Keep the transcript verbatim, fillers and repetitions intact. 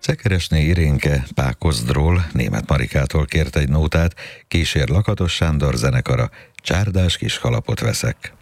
Szekeresné Irénke Pákozdról, Németh Marikától kért egy nótát, kísér Lakatos Sándor zenekara, Csárdás kis kalapot veszek.